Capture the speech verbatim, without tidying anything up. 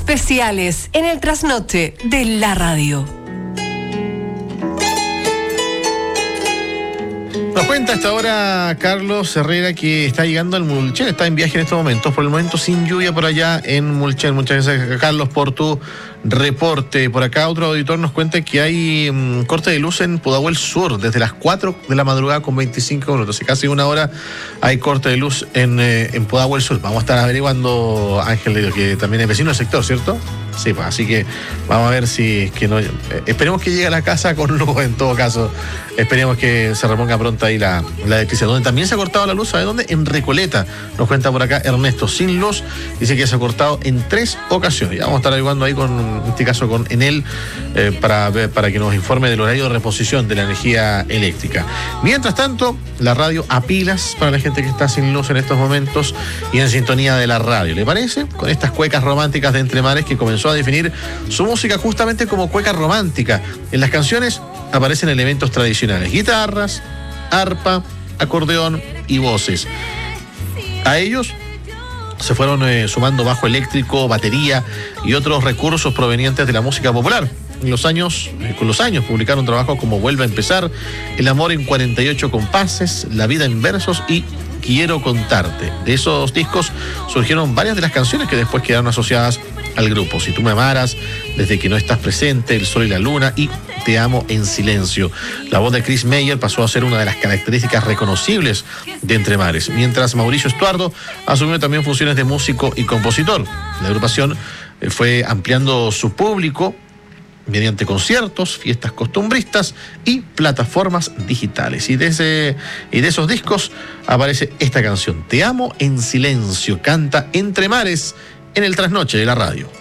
especiales en el trasnoche de la radio. Nos cuenta hasta ahora Carlos Herrera que está llegando al Mulchen, está en viaje en estos momentos, por el momento sin lluvia por allá en Mulchen. Muchas gracias, Carlos, por tu reporte. Por acá otro auditor nos cuenta que hay um, corte de luz en Pudahuel Sur desde las cuatro de la madrugada con veinticinco minutos, y casi una hora hay corte de luz en, eh, en Pudahuel Sur. Vamos a estar averiguando, Ángel, que también es vecino del sector, ¿cierto? Sí, pues así que vamos a ver si que no. Eh, esperemos que llegue a la casa con luz en todo caso. Esperemos que se reponga pronto ahí la, la electricidad. Donde también se ha cortado la luz, ¿sabe dónde? En Recoleta. Nos cuenta por acá Ernesto, sin luz. Dice que se ha cortado en tres ocasiones. Ya vamos a estar averiguando ahí con, en este caso con Enel, eh, para, ver, para que nos informe del horario de reposición de la energía eléctrica. Mientras tanto, la radio a pilas para la gente que está sin luz en estos momentos y en sintonía de la radio. ¿Le parece? Con estas cuecas románticas de Entre Mares, que comenzó a definir su música justamente como cueca romántica. En las canciones aparecen elementos tradicionales: guitarras, arpa, acordeón y voces. A ellos se fueron eh, sumando bajo eléctrico, batería y otros recursos provenientes de la música popular. En los años, eh, con los años publicaron trabajos como Vuelve a empezar, El amor en cuarenta y ocho compases, La vida en versos y Quiero contarte. De esos discos surgieron varias de las canciones que después quedaron asociadas al grupo: Si tú me amaras, Desde que no estás presente, El sol y la luna y Te amo en silencio. La voz de Chris Meyer pasó a ser una de las características reconocibles de Entre Mares, mientras Mauricio Estuardo asumió también funciones de músico y compositor. La agrupación fue ampliando su público mediante conciertos, fiestas costumbristas y plataformas digitales. Y de, ese, y de esos discos aparece esta canción, Te amo en silencio, canta Entre Mares en el trasnoche de la radio.